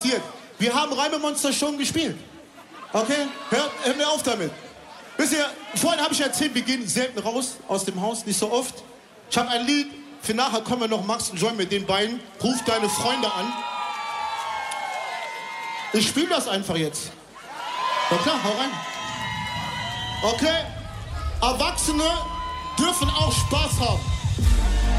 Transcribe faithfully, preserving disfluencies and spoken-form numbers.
passiert. Wir haben Reimemonster schon gespielt. Okay? Hört, hört mir auf damit. Wisst ihr, vorhin habe ich erzählt, wir gehen selten raus aus dem Haus, nicht so oft. Ich habe ein Lied, für nachher kommen wir noch Max und Joy mit den beiden. Ruf deine Freunde an. Ich spiele das einfach jetzt. Na klar, hau rein. Okay? Erwachsene dürfen auch Spaß haben.